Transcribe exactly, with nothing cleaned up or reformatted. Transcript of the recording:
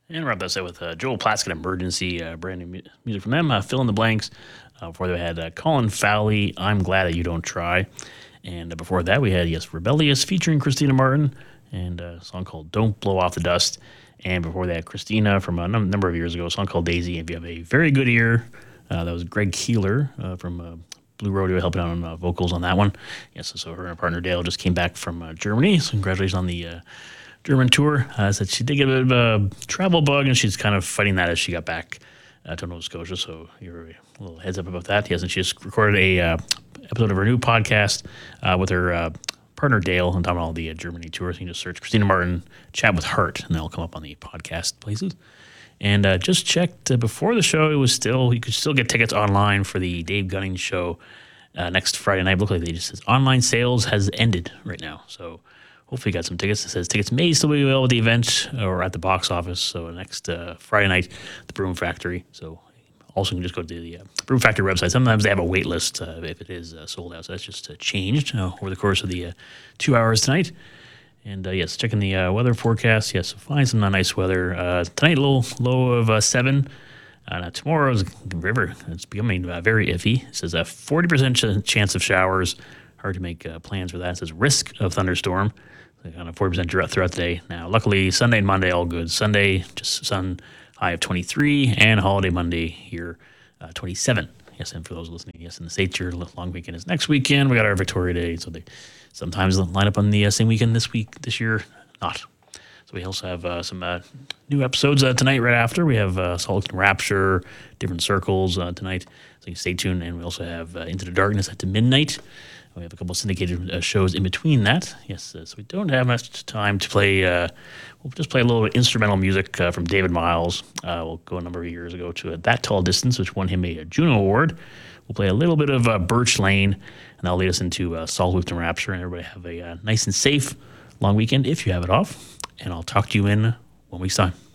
And wrap this up with uh, Joel Plaskett, Emergency, uh, brand new mu- music from them. Uh, Fill in the blanks. Uh, before they had uh, Colin Fowley, I'm Glad That You Don't Try. And uh, before that, we had, yes, Rebellious featuring Christina Martin and uh, a song called Don't Blow Off the Dust. And before that, Christina from a num- number of years ago, a song called Daisy. If you have a very good ear, uh, that was Greg Keeler uh, from uh, Blue Rodeo helping out on uh, vocals on that one. Yes, so her and her partner Dale just came back from uh, Germany. So congratulations on the uh, German tour. Uh, said she did get a bit of a travel bug, and she's kind of fighting that as she got back uh, to Nova Scotia. So you're a little heads up about that. Yes, and she just recorded a uh, episode of her new podcast uh, with her uh, partner Dale and talking about all the uh, Germany tour. So you can just search Christina Martin, Chat with Heart, and they'll come up on the podcast places. And uh, just checked uh, before the show, it was still, you could still get tickets online for the Dave Gunning show uh, next Friday night. Look like they just says online sales has ended right now. So hopefully you got some tickets. It says tickets may still be available at the event or at the box office. So next uh, Friday night, the Broom Factory. So also you can just go to the uh, Broom Factory website. Sometimes they have a wait list uh, if it is uh, sold out. So that's just uh, changed uh, over the course of the uh, two hours tonight. And uh, yes, checking the uh, weather forecast. Yes, find some nice weather. Uh, tonight, a little low of uh, seven. Uh, now tomorrow's river. It's becoming uh, very iffy. It says a forty percent ch- chance of showers. Hard to make uh, plans for that. It says risk of thunderstorm. So kind of forty percent throughout, throughout the day. Now, luckily, Sunday and Monday all good. Sunday, just sun high of twenty-three, and holiday Monday here, uh, twenty-seven. Yes, and for those listening, yes, in the States, your long weekend is next weekend. We got our Victoria Day, so they sometimes line up on the uh, same weekend this week, this year, not. So we also have uh, some uh, new episodes uh, tonight right after. We have uh, Salt and Rapture, Different Circles uh, tonight, so you can stay tuned. And we also have uh, Into the Darkness at midnight. We have a couple of syndicated uh, shows in between that. Yes, uh, so we don't have much time to play. Uh, we'll just play a little instrumental music uh, from David Miles. Uh, we'll go a number of years ago to uh, That Tall Distance, which won him a Juno Award. We'll play a little bit of uh, Birch Lane, and that'll lead us into uh, Saul Houston Rapture. And everybody have a uh, nice and safe long weekend if you have it off. And I'll talk to you in one week's time.